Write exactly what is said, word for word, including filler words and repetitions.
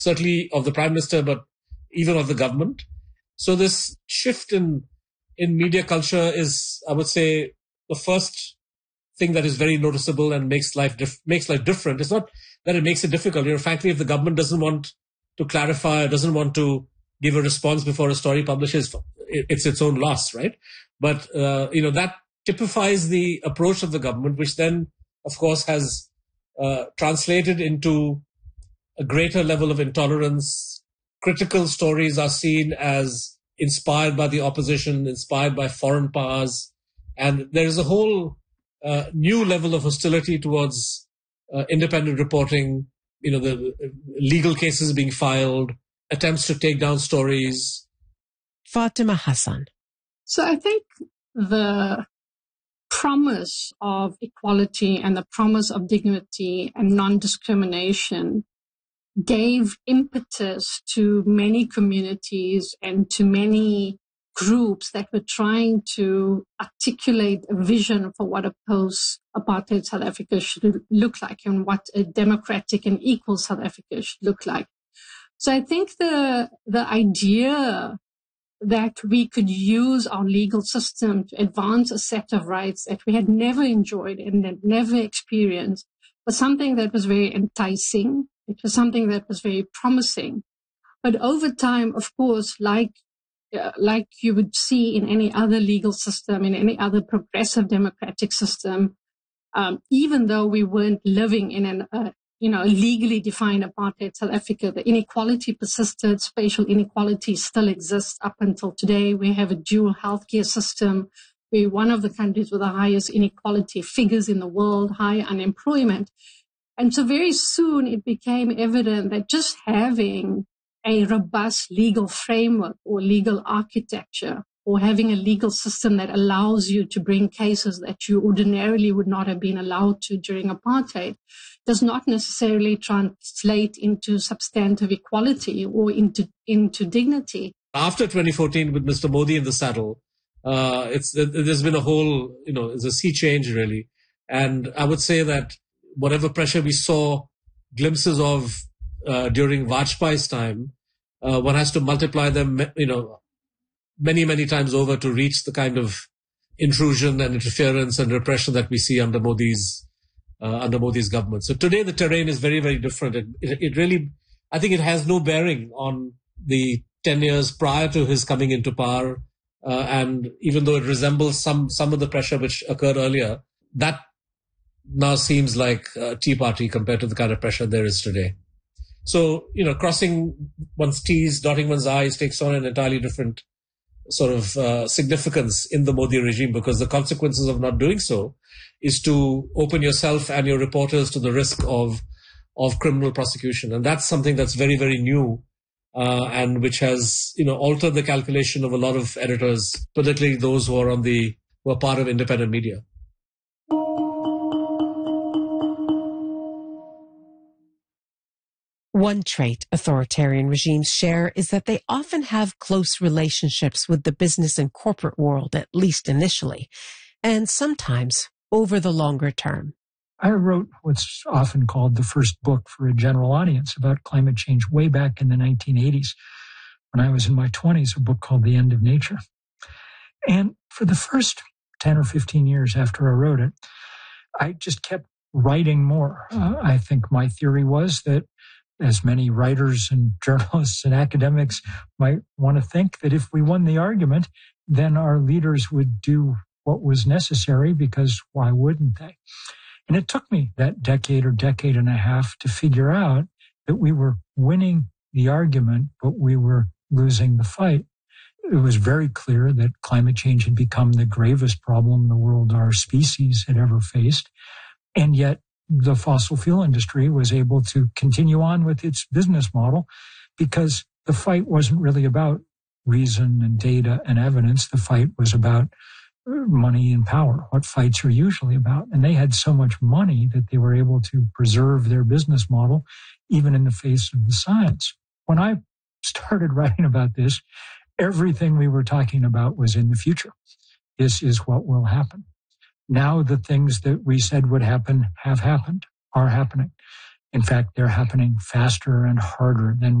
certainly of the Prime Minister, but even of the government. So this shift in in media culture is, I would say, the first thing that is very noticeable and makes life dif- makes life different. It's not that it makes it difficult. You know, frankly, if the government doesn't want to clarify, doesn't want to give a response before a story publishes, it's its own loss, right? But uh, you know, that typifies the approach of the government, which then, of course, has uh, translated into a greater level of intolerance. Critical stories are seen as inspired by the opposition, inspired by foreign powers, and there is a whole uh, new level of hostility towards uh, independent reporting. You know, the legal cases being filed, attempts to take down stories. Fatima Hassan. So I think the promise of equality and the promise of dignity and non-discrimination gave impetus to many communities and to many groups that were trying to articulate a vision for what a post-apartheid South Africa should look like and what a democratic and equal South Africa should look like. So I think the the idea that we could use our legal system to advance a set of rights that we had never enjoyed and had never experienced was something that was very enticing. It was something that was very promising. But over time, of course, like uh, like you would see in any other legal system, in any other progressive democratic system, um, even though we weren't living in an uh, you know, legally defined apartheid South Africa, the inequality persisted, spatial inequality still exists up until today. We have a dual healthcare system. We're one of the countries with the highest inequality figures in the world, high unemployment. And so very soon it became evident that just having a robust legal framework or legal architecture or having a legal system that allows you to bring cases that you ordinarily would not have been allowed to during apartheid does not necessarily translate into substantive equality or into, into dignity. After twenty fourteen, with Mister Modi in the saddle, uh, it's there's been a whole, you know, it's a sea change really. And I would say that whatever pressure we saw glimpses of uh, during Vajpayee's time, uh, one has to multiply them, you know, many, many times over to reach the kind of intrusion and interference and repression that we see under Modi's uh, under Modi's government. So today the terrain is very, very different. It, it, it really, I think it has no bearing on the ten years prior to his coming into power. Uh, and even though it resembles some, some of the pressure which occurred earlier, that now seems like a tea party compared to the kind of pressure there is today. So, you know, crossing one's T's, dotting one's I's takes on an entirely different sort of uh, significance in the Modi regime, because the consequences of not doing so is to open yourself and your reporters to the risk of of criminal prosecution. And that's something that's very, very new uh, and which has, you know, altered the calculation of a lot of editors, particularly those who are on the who are part of independent media. One trait authoritarian regimes share is that they often have close relationships with the business and corporate world, at least initially, and sometimes over the longer term. I wrote what's often called the first book for a general audience about climate change way back in the nineteen eighties, when I was in my twenties, a book called The End of Nature. And for the first ten or fifteen years after I wrote it, I just kept writing more. Uh, I think my theory was that, as many writers and journalists and academics might want to think, that if we won the argument, then our leaders would do what was necessary, because why wouldn't they? And it took me that decade or decade and a half to figure out that we were winning the argument, but we were losing the fight. It was very clear that climate change had become the gravest problem the world, our species, had ever faced. And yet the fossil fuel industry was able to continue on with its business model, because the fight wasn't really about reason and data and evidence. The fight was about money and power, what fights are usually about. And they had so much money that they were able to preserve their business model, even in the face of the science. When I started writing about this, everything we were talking about was in the future. This is what will happen. Now the things that we said would happen have happened, are happening. In fact, they're happening faster and harder than